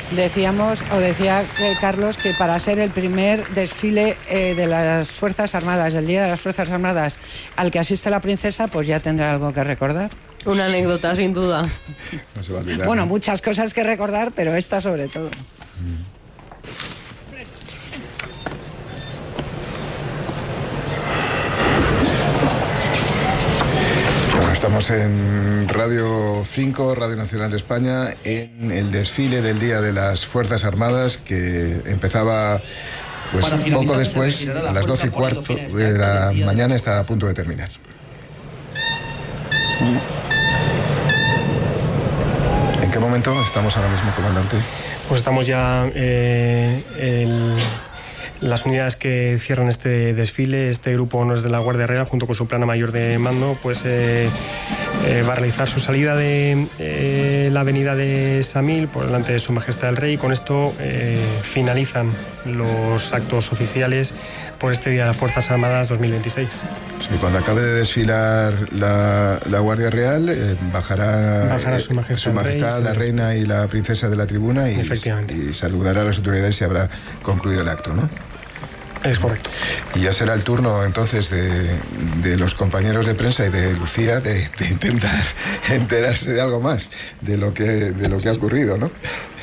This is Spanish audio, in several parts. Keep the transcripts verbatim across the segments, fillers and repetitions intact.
decíamos, o decía eh, Carlos, que para ser el primer desfile eh, de las Fuerzas Armadas, el Día de las Fuerzas Armadas, al que asiste la princesa, pues ya tendrá algo que recordar. Una anécdota, sin duda. No se va a olvidar, bueno, ¿no? muchas cosas que recordar, pero esta sobre todo. Bueno, estamos en Radio cinco, Radio Nacional de España, en el desfile del Día de las Fuerzas Armadas, que empezaba pues poco después, a las doce y cuarto de la mañana, está a punto de terminar. ¿En qué momento estamos ahora mismo, comandante? Pues estamos ya eh, el, las unidades que cierran este desfile. Este grupo no es de la Guardia Real, junto con su plana mayor de mando, pues eh, eh, va a realizar su salida de eh, la avenida de Samil por delante de Su Majestad el Rey. Con esto eh, finalizan los actos oficiales por este Día de las Fuerzas Armadas dos mil veintiséis. Sí, cuando acabe de desfilar la, la Guardia Real, eh, bajará, bajará eh, Su Majestad, su majestad Rey, la sí, Reina y la Princesa de la tribuna y, y saludará a las autoridades y habrá concluido el acto, ¿no? Es correcto. Y ya será el turno entonces de, de los compañeros de prensa y de Lucía de, de intentar enterarse de algo más de lo que, de lo que ha ocurrido, ¿no?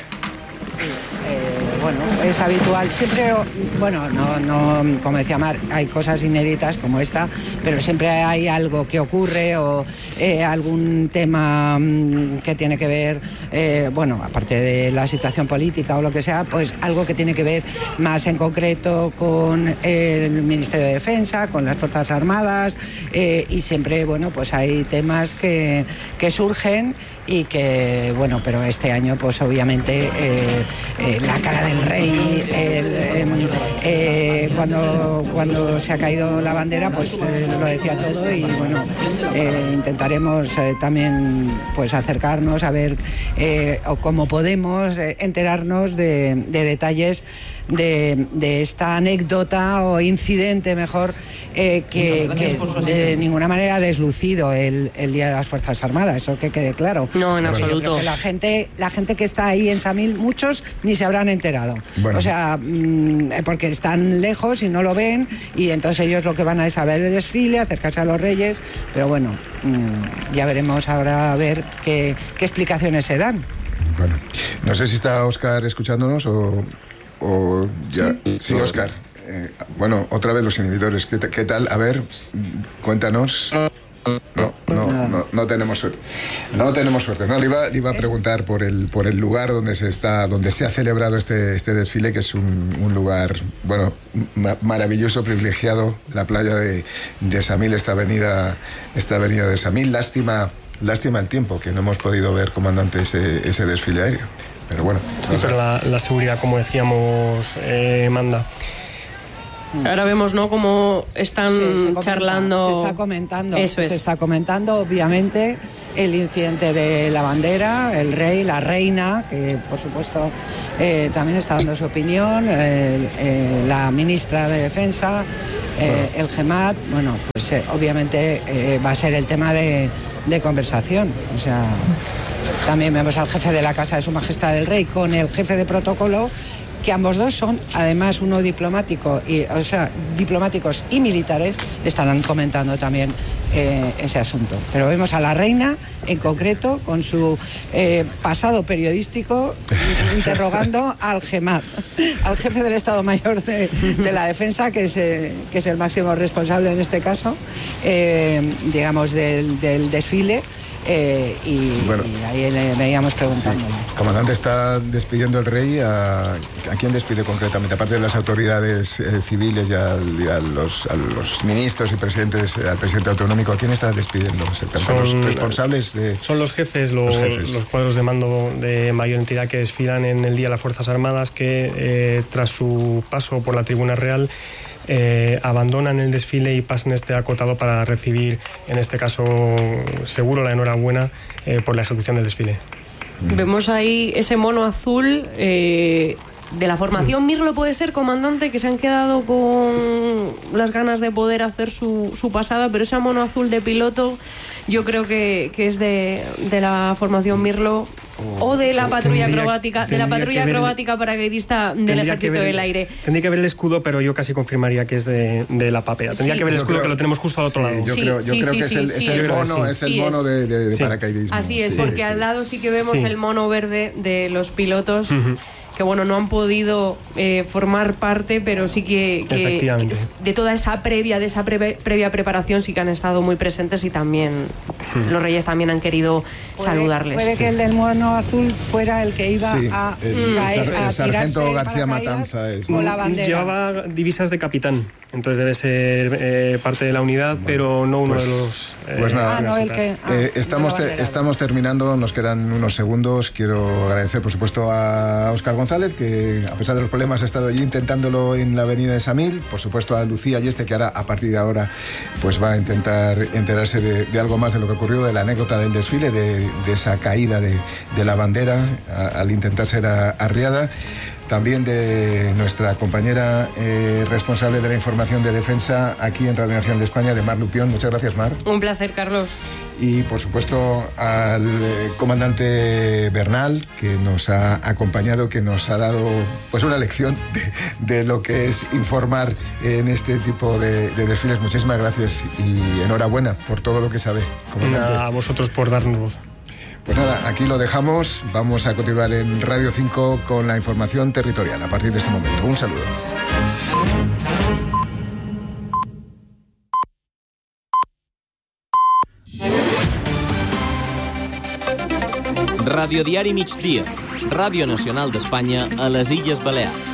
Bueno, es habitual. Siempre, bueno, no, no, como decía Mar, hay cosas inéditas como esta, pero siempre hay algo que ocurre o eh, algún tema mmm, que tiene que ver, eh, bueno, aparte de la situación política o lo que sea, pues algo que tiene que ver más en concreto con el Ministerio de Defensa, con las Fuerzas Armadas, eh, y siempre, bueno, pues hay temas que, que surgen y que, bueno, pero este año pues obviamente eh, eh, la cara del rey, el, eh, eh, cuando, cuando se ha caído la bandera, pues eh, lo decía todo y bueno, eh, intentaremos eh, también pues acercarnos a ver eh, o cómo podemos eh, enterarnos de, de detalles de, de esta anécdota o incidente mejor eh, que, que de ninguna manera ha deslucido el, el Día de las Fuerzas Armadas, eso que quede claro. No, en Porque absoluto. yo creo que la gente, la gente que está ahí en Samil, muchos ni se habrán enterado. Bueno. O sea, mmm, porque están lejos y no lo ven y entonces ellos lo que van a es a ver el desfile, acercarse a los reyes, pero bueno, mmm, ya veremos ahora a ver qué, qué explicaciones se dan. Bueno, no sé si está Óscar escuchándonos o, o ya... Sí, sí, Óscar. Eh, bueno, otra vez los inhibidores. ¿Qué, ¿Qué tal? A ver, cuéntanos. No, no, no, no tenemos suerte. No tenemos suerte. No, le iba, le iba a preguntar por el, por el lugar donde se está, donde se ha celebrado este, este desfile, que es un, un lugar, bueno, ma maravilloso, privilegiado, la playa de, de Samil, esta avenida, esta avenida de Samil. Lástima, lástima el tiempo, que no hemos podido ver, comandante, ese, ese desfile aéreo. Pero bueno. Sí, pero la, la seguridad, como decíamos, eh, manda. Ahora vemos, ¿no?, cómo están sí, se comenta, charlando. Se está comentando. Eso es. Se está comentando, obviamente, el incidente de la bandera, el rey, la reina, que por supuesto eh, también está dando su opinión, el, eh, la ministra de Defensa, eh, el GEMAT. Bueno, pues eh, obviamente eh, va a ser el tema de, de conversación. O sea, también vemos al jefe de la Casa de Su Majestad el Rey con el jefe de protocolo, que ambos dos son, además, uno diplomático, y, o sea, diplomáticos y militares, estarán comentando también eh, ese asunto. Pero vemos a la reina, en concreto, con su eh, pasado periodístico, interrogando al GEMAT, al jefe del Estado Mayor de, de la Defensa, que es, eh, que es el máximo responsable en este caso, eh, digamos, del, del desfile. Eh, y, bueno, y ahí le veíamos preguntando. Sí. Comandante, está despidiendo el rey. ¿A, a quién despide concretamente? Aparte de las autoridades eh, civiles y a, y a, los, a los ministros y presidentes, al presidente autonómico, ¿a quién está despidiendo? Son los responsables de... Son los jefes, los, los, jefes. los cuadros de mando de mayor entidad que desfilan en el Día de las Fuerzas Armadas, que eh, tras su paso por la Tribuna Real Eh, abandonan el desfile y pasan este acotado para recibir, en este caso seguro, la enhorabuena eh, por la ejecución del desfile. Vemos ahí ese mono azul, eh, de la formación Mirlo puede ser, comandante, que se han quedado con las ganas de poder hacer su, su pasada, pero ese mono azul de piloto yo creo que, que es de, de la formación Mirlo o de la patrulla Tendría- acrobática, de la tendría patrulla que ver- acrobática paracaidista del Tendría que Ejército ver- del Aire. Tendría que ver el escudo, pero yo casi confirmaría que es de, de la papea. Tendría Sí. que ver el Yo escudo, creo- que lo tenemos justo al otro Sí, lado. yo Sí, creo, yo sí, creo sí, que es sí, el, sí, es el es. mono, Sí, es el sí, mono es. de, de- de Sí. paracaidismo. Así es, Sí, porque sí, al sí. lado sí que vemos Sí. el mono verde de los pilotos. Que bueno, no han podido eh, formar parte, pero sí que, que Efectivamente. de toda esa previa, de esa preve- previa preparación sí que han estado muy presentes y también los Reyes también han querido Puede- saludarles. Puede Sí. que el del mono azul fuera el que iba Sí, a, el a- sar- a el sargento tirarse García paracaídas Matanza es, con ¿no? la bandera. Llevaba divisas de capitán, entonces debe ser eh, parte de la unidad, pero no uno pues- de los... eh, pues nada. Ah, no, el que... ah, Eh, estamos, de la te- bandera. estamos terminando, nos quedan unos segundos. Quiero agradecer, por supuesto, a Óscar González, que a pesar de los problemas ha estado allí intentándolo en la avenida de Samil. Por supuesto, a Lucía Yeste, que ahora, a partir de ahora, pues va a intentar enterarse de, de algo más de lo que ocurrió, de la anécdota del desfile, de, de esa caída de, de la bandera a- al intentar ser a- arriada. También de nuestra compañera eh, responsable de la información de defensa aquí en Radio Nacional de España, de Mar Lupión. Muchas gracias, Mar. Un placer, Carlos. Y por supuesto al eh, comandante Bernal, que nos ha acompañado, que nos ha dado pues una lección de, de lo que es informar en este tipo de, de desfiles. Muchísimas gracias y enhorabuena por todo lo que sabe, comandante. A vosotros por darnos voz. Pues nada, aquí lo dejamos. Vamos a continuar en Radio cinco con la información territorial a partir de este momento. Un saludo. Radiodiari Migdia, Ràdio Nacional d'Espanya a les Illes Balears.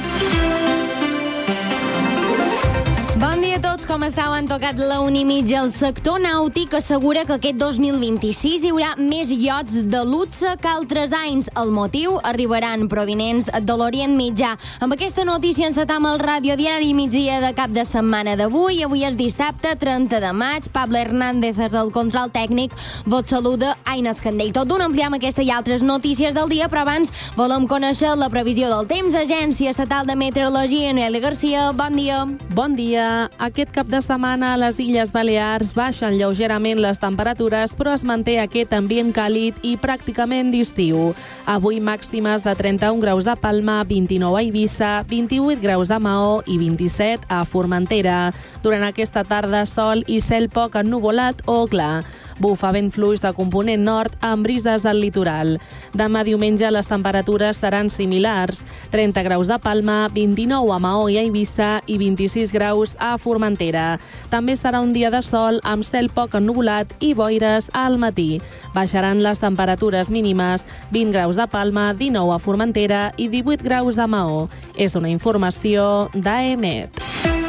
Bon dia a tots, com estàu? Han tocat la una i mitja. El sector nàutic assegura que aquest dos mil vint-i-sis hi haurà més iots de luxe que altres anys. El motiu? Arribaran provinents de l'Orient Mitjà. Amb aquesta notícia encetam el radiodiari migdia de cap de setmana d'avui. Avui és dissabte, trenta de maig. Pablo Hernández és el control tècnic. Vos saluda Aina Escandell. Tot d'un ampliem aquesta i altres notícies del dia, però abans volem conèixer la previsió del temps. Agència Estatal de Meteorologia, Noelia Garcia, bon dia. Bon dia. Aquest cap de setmana a les Illes Balears baixen lleugerament les temperatures, però es manté aquest ambient càlid i pràcticament d'estiu. Avui màximes de trenta-un graus a Palma, vint-i-nou a Eivissa, vint-i-vuit graus a Maó i vint-i-set a Formentera. Durant aquesta tarda, sol i cel poc ennuvolat o clar. Bufa vent fluix de component nord amb brises al litoral. Demà diumenge les temperatures seran similars. trenta graus a Palma, vint-i-nou a Maó i a Eivissa i vint-i-sis graus a Formentera. També serà un dia de sol amb cel poc ennuvolat i boires al matí. Baixaran les temperatures mínimes, vint graus a Palma, dinou a Formentera i divuit graus a Maó. És una informació d'A E M E T.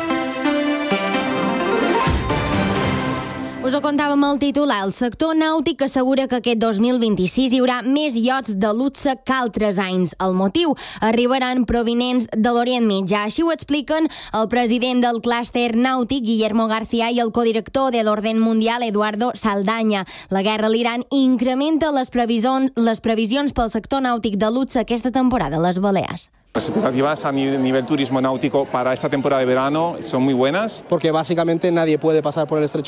Us ho contàvem el titular. El sector nàutic assegura que aquest dos mil vint-i-sis hi haurà més iots de luxe que altres anys. El motiu? Arribaran provinents de l'Orient Mitjà. Així ho expliquen el president del clúster nàutic, Guillermo García, i el codirector de l'Orden Mundial, Eduardo Saldaña. La guerra a l'Iran incrementa les previsions, les previsions pel sector nàutic de luxe aquesta temporada a les Balears. Las expectativas a nivel turismo náutico para esta temporada de verano son muy buenas. Porque básicamente nadie puede pasar por el estrecho